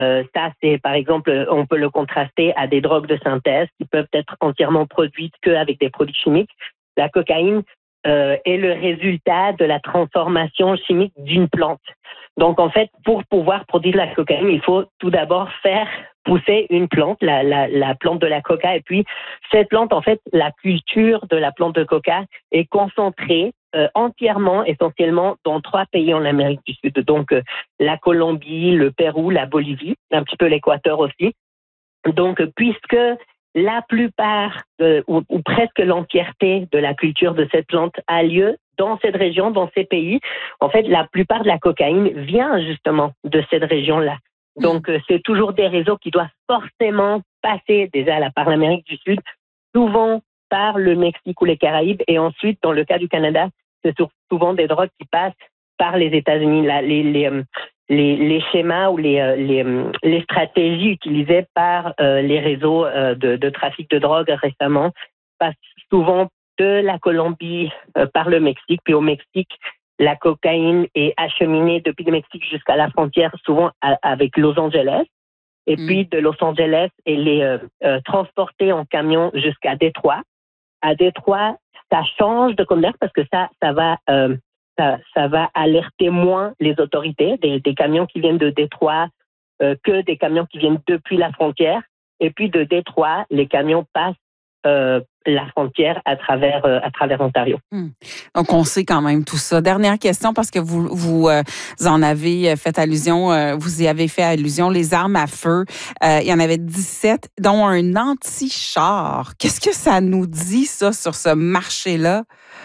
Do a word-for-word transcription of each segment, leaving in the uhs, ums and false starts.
Euh, ça, c'est par exemple, on peut le contraster à des drogues de synthèse qui peuvent être entièrement produites qu'avec des produits chimiques. La cocaïne euh, est le résultat de la transformation chimique d'une plante. Donc, en fait, pour pouvoir produire la cocaïne, il faut tout d'abord faire pousser une plante, la, la, la plante de la coca. Et puis, cette plante, en fait, la culture de la plante de coca est concentrée euh, entièrement, essentiellement, dans trois pays en Amérique du Sud. Donc, euh, la Colombie, le Pérou, la Bolivie, un petit peu l'Équateur aussi. Donc, puisque la plupart de, ou, ou presque l'entièreté de la culture de cette plante a lieu dans cette région, dans ces pays, en fait, la plupart de la cocaïne vient justement de cette région-là. Donc, mmh. c'est toujours des réseaux qui doivent forcément passer déjà là, par l'Amérique du Sud, souvent par le Mexique ou les Caraïbes, et ensuite, dans le cas du Canada, c'est souvent des drogues qui passent par les États-Unis. Là, les, les, les, les schémas ou les, les, les stratégies utilisées par euh, les réseaux euh, de, de trafic de drogue récemment passent souvent de la Colombie euh, par le Mexique, puis au Mexique, la cocaïne est acheminée depuis le Mexique jusqu'à la frontière, souvent à, avec Los Angeles. Et mmh. puis, de Los Angeles, elle est euh, euh, transportée en camion jusqu'à Détroit. À Détroit, ça change de commerce parce que ça, ça va, euh, ça, ça va alerter moins les autorités des, des camions qui viennent de Détroit euh, que des camions qui viennent depuis la frontière. Et puis, de Détroit, les camions passent Euh, la frontière à travers euh, à travers Ontario. Hum. Donc, on sait quand même tout ça. Dernière question, parce que vous, vous, euh, vous en avez fait allusion, euh, vous y avez fait allusion, les armes à feu. Euh, il y en avait dix-sept, dont un anti-char. Qu'est-ce que ça nous dit, ça, sur ce marché-là?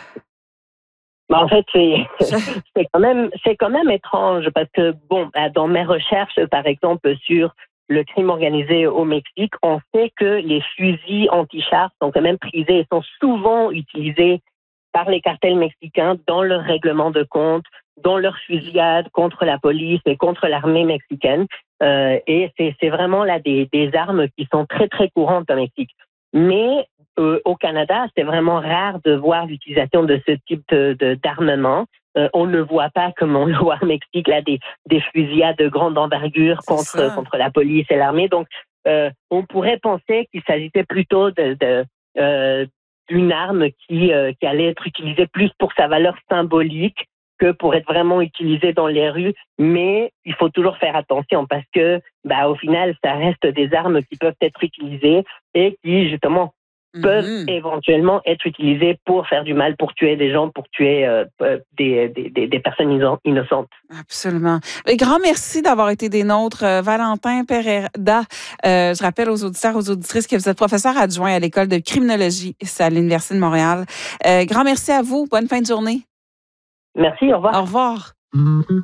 Ben, en fait, c'est, c'est, quand même, c'est quand même étrange parce que, bon, dans mes recherches, par exemple, sur le crime organisé au Mexique, on sait que les fusils anti-chars sont quand même prisés et sont souvent utilisés par les cartels mexicains dans leur règlement de compte, dans leur fusillade contre la police et contre l'armée mexicaine. Euh, et c'est, c'est vraiment là des, des armes qui sont très, très courantes au Mexique. Mais euh, au Canada, c'est vraiment rare de voir l'utilisation de ce type de, de, d'armement. Euh, on ne le voit pas comme on le voit au Mexique, là, des, des fusillades de grande envergure contre, contre la police et l'armée. Donc, euh, on pourrait penser qu'il s'agissait plutôt de, de, euh, d'une arme qui, euh, qui allait être utilisée plus pour sa valeur symbolique que pour être vraiment utilisée dans les rues. Mais il faut toujours faire attention parce que, bah, au final, ça reste des armes qui peuvent être utilisées et qui, justement, peuvent mmh. éventuellement être utilisés pour faire du mal, pour tuer des gens, pour tuer euh, des, des, des personnes innocentes. Absolument. Et grand merci d'avoir été des nôtres. Euh, Valentin Pereda, euh, je rappelle aux auditeurs, aux auditrices que vous êtes professeur adjoint à l'École de criminologie à l'Université de Montréal. Euh, grand merci à vous. Bonne fin de journée. Merci, au revoir. Au revoir.